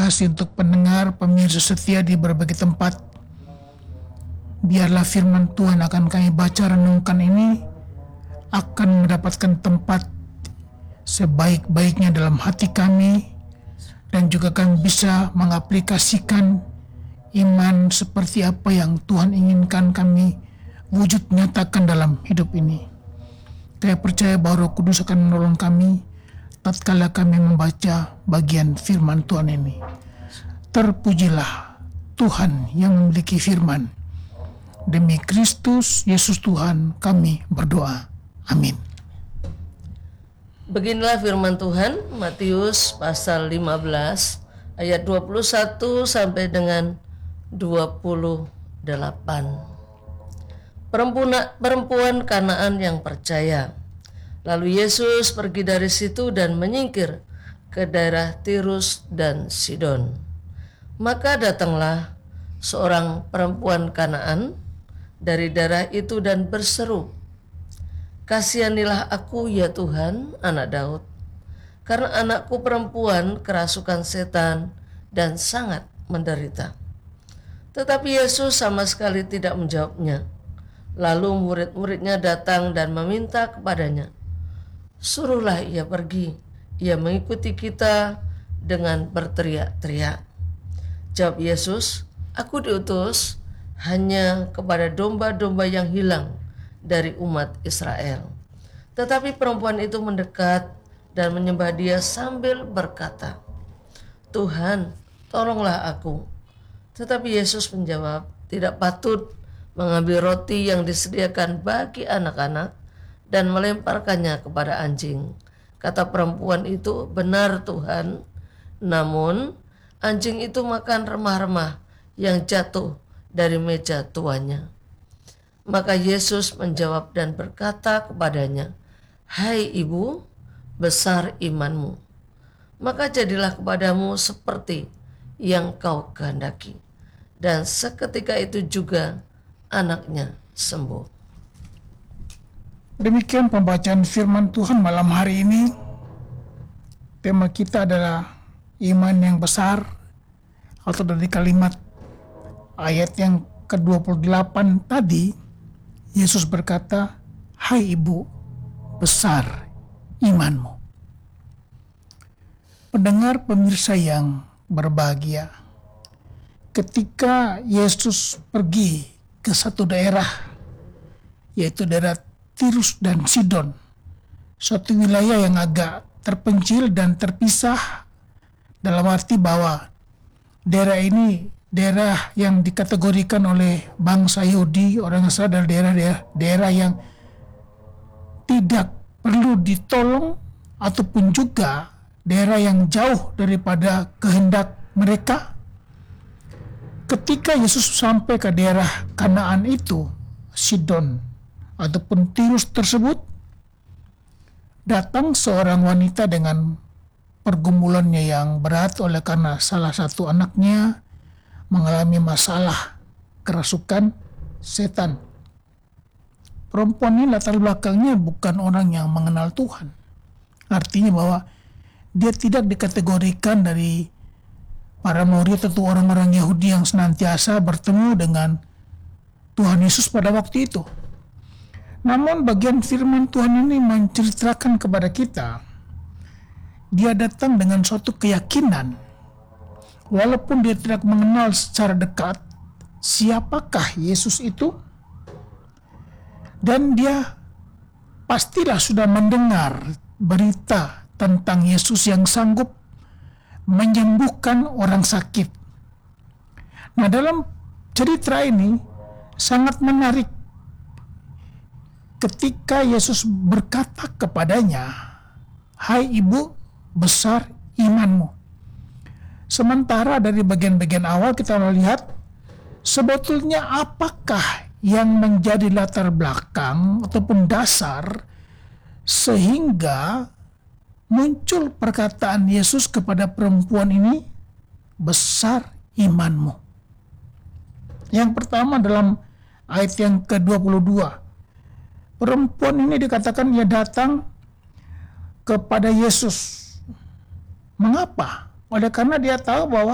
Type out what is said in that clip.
kasih untuk pendengar, pemirsa setia di berbagai tempat. Biarlah firman Tuhan akan kami baca renungkan ini akan mendapatkan tempat sebaik-baiknya dalam hati kami, dan juga kami bisa mengaplikasikan iman seperti apa yang Tuhan inginkan kami wujud nyatakan dalam hidup ini. Saya percaya bahwa Roh Kudus akan menolong kami tatkala kami membaca bagian firman Tuhan ini. Terpujilah Tuhan yang memiliki firman. Demi Kristus Yesus Tuhan kami berdoa. Amin. Beginilah firman Tuhan, Matius pasal 15 ayat 21 sampai dengan 28. Perempuan Kanaan yang percaya. Lalu Yesus pergi dari situ dan menyingkir ke daerah Tirus dan Sidon. Maka datanglah seorang perempuan Kanaan dari daerah itu dan berseru, "Kasihanilah aku ya Tuhan, anak Daud, karena anakku perempuan kerasukan setan dan sangat menderita." Tetapi Yesus sama sekali tidak menjawabnya. Lalu murid-muridnya datang dan meminta kepadanya, "Suruhlah ia pergi, ia mengikuti kita," dengan berteriak-teriak. Jawab Yesus, "Aku diutus hanya kepada domba-domba yang hilang dari umat Israel." Tetapi perempuan itu mendekat dan menyembah Dia sambil berkata, "Tuhan, tolonglah aku." Tetapi Yesus menjawab, "Tidak patut mengambil roti yang disediakan bagi anak-anak dan melemparkannya kepada anjing." Kata perempuan itu, "Benar Tuhan, namun anjing itu makan remah-remah yang jatuh dari meja tuannya." Maka Yesus menjawab dan berkata kepadanya, "Hai ibu, besar imanmu, maka jadilah kepadamu seperti yang kau kehendaki." Dan seketika itu juga anaknya sembuh. Demikian pembacaan firman Tuhan malam hari ini. Tema kita adalah iman yang besar, atau dari kalimat ayat yang ke-28 tadi, Yesus berkata, "Hai ibu, besar imanmu." Pendengar pemirsa yang berbahagia, ketika Yesus pergi ke satu daerah, yaitu daerah Tirus dan Sidon, suatu wilayah yang agak terpencil dan terpisah, dalam arti bahwa daerah ini daerah yang dikategorikan oleh bangsa Yahudi, orang Israel, adalah daerah yang tidak perlu ditolong, ataupun juga daerah yang jauh daripada kehendak mereka. Ketika Yesus sampai ke daerah Kanaan itu, Sidon ataupun Tirus tersebut, datang seorang wanita dengan pergumulannya yang berat oleh karena salah satu anaknya mengalami masalah kerasukan setan. Perempuan ini latar belakangnya bukan orang yang mengenal Tuhan. Artinya bahwa dia tidak dikategorikan dari para murid atau orang-orang Yahudi yang senantiasa bertemu dengan Tuhan Yesus pada waktu itu. Namun bagian firman Tuhan ini menceritakan kepada kita, dia datang dengan suatu keyakinan, walaupun dia tidak mengenal secara dekat siapakah Yesus itu, dan dia pastilah sudah mendengar berita tentang Yesus yang sanggup menyembuhkan orang sakit. Nah, dalam cerita ini sangat menarik ketika Yesus berkata kepadanya, "Hai ibu, besar imanmu." Sementara dari bagian-bagian awal kita melihat sebetulnya apakah yang menjadi latar belakang ataupun dasar sehingga muncul perkataan Yesus kepada perempuan ini, "Besar imanmu." Yang pertama dalam ayat yang ke-22, perempuan ini dikatakan ia datang kepada Yesus. Mengapa? Oleh karena dia tahu bahwa